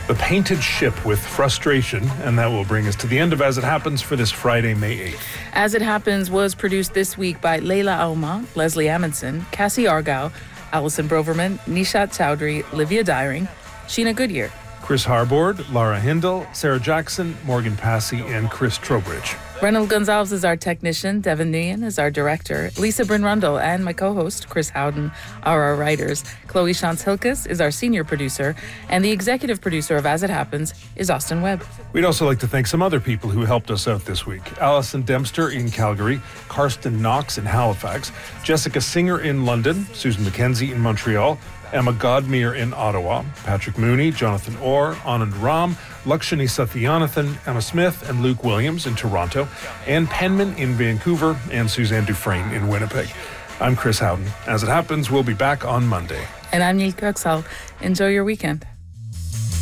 The Painted Ship with Frustration, and that will bring us to the end of As It Happens for this Friday, May 8th. As It Happens was produced this week by Leila Auma, Leslie Amundsen, Cassie Argyle, Alison Broverman, Nishat Chowdhury, Livia Dyring, Sheena Goodyear, Chris Harbord, Lara Hindle, Sarah Jackson, Morgan Passy, and Chris Trowbridge. Reynold Gonzalez is our technician, Devin Nguyen is our director, Lisa Bryn Rundle and my co-host, Chris Howden, are our writers. Chloe Shantz-Hilkes is our senior producer, and the executive producer of As It Happens is Austin Webb. We'd also like to thank some other people who helped us out this week. Alison Dempster in Calgary, Karsten Knox in Halifax, Jessica Singer in London, Susan McKenzie in Montreal, Emma Godmere in Ottawa, Patrick Mooney, Jonathan Orr, Anand Ram, Lakshani Sathyanathan, Emma Smith, and Luke Williams in Toronto, Ann Penman in Vancouver, and Suzanne Dufresne in Winnipeg. I'm Chris Howden. As It Happens, we'll be back on Monday. And I'm Neil Kirksall. Enjoy your weekend.